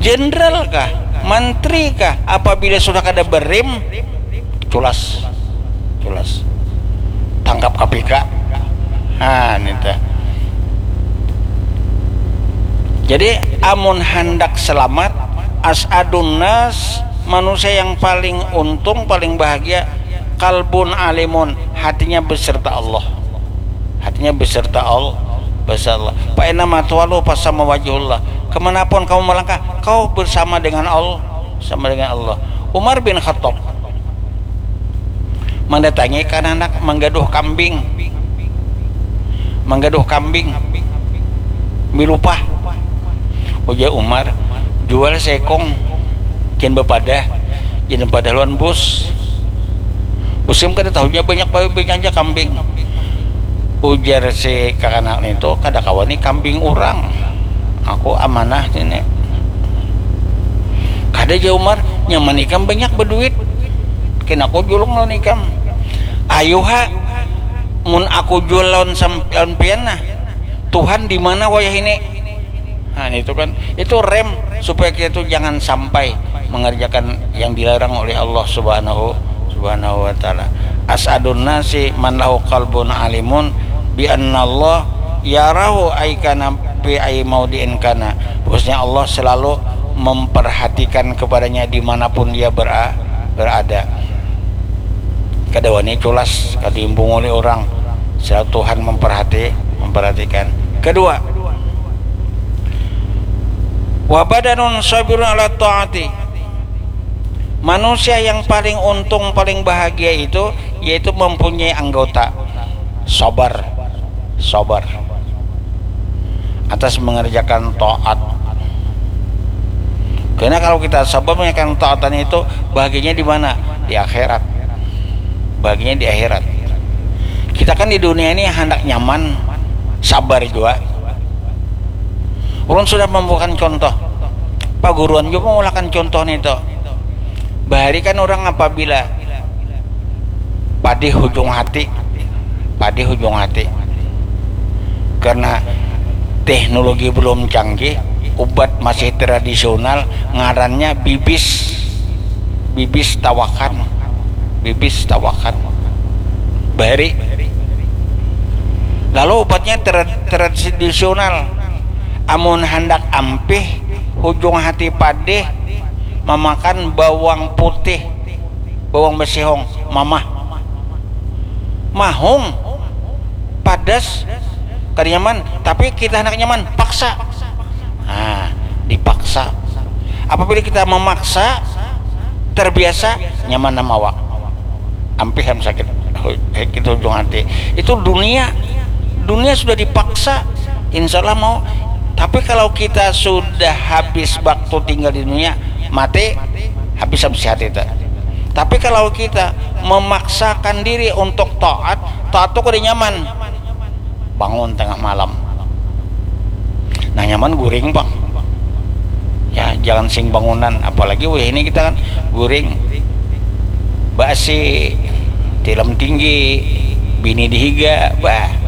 jenderal kah, menteri kah, apabila sudah kada berem, culas tangkap KPK. Nita. Jadi amun hendak selamat, as'adun nas, manusia yang paling untung, paling bahagia, kalbun alimun, hatinya beserta Allah. Hatinya beserta Allah. Fa inna ma tuwallu fasama wajhullah. Kemanapun kamu melangkah, kau bersama dengan Allah, sama dengan Allah. Umar bin Khattab mendatangi karena anak menggaduh kambing, milupah. Ujar Umar, jual sekong, kian bepadah, jangan pada luan bus. Musim kada tahunya banyak aja kambing. Ujar si kakak itu, kada kawan ini kambing orang. Aku amanah ini. Kada jauh Umar, nyaman ikam banyak berduit. Kena aku julung lawan ikam. Ayuha, mun aku jual lawan sampean nah. Tuhan di mana wayah ini? Itu kan, itu rem supaya kita itu jangan sampai mengerjakan yang dilarang oleh Allah Subhanahu wa taala. As'adun nasi man lahu qalbun alimun bi anna Allah yarahu aikana bi ai maudiin kana. Bosnya Allah selalu memperhatikan kepadanya dimanapun dia berada. Kada wani culas kadimbung oleh orang, selalu Tuhan memperhatikan. Kedua, wa badanun sabirun ala ta'ati. Manusia yang paling untung, paling bahagia itu yaitu mempunyai anggota sabar atas mengerjakan taat. Karena kalau kita sabar mengerjakan taatan itu bahagianya di mana? Di akhirat. Bahagianya di akhirat. Kita kan di dunia ini hendak nyaman, sabar juga. Ulun sudah membuatkan contoh. Pak Guruan juga mengulakan contoh itu. Bahari kan orang apabila pada hujung hati, karena teknologi belum canggih, obat masih tradisional, ngarannya bibis tawakan. Bahari. Lalu obatnya tradisional. Amun hendak ampih hujung hati padeh memakan bawang putih, bawang besihong, mahung padas kada nyaman, tapi kita hendak nyaman paksa. Dipaksa. Apabila kita memaksa, terbiasa, nyaman nama awak, ampih ham sakit itu hujung hati. Itu dunia sudah dipaksa, insya Allah mau. Tapi kalau kita sudah habis waktu tinggal di dunia, mati, habis hati itu. Tapi kalau kita memaksakan diri untuk taat itu kada nyaman. Bangun tengah malam, nah nyaman guring bang. Ya jangan sing bangunan, apalagi ini kita kan guring, basi, tilam tinggi, bini dihiga, bah.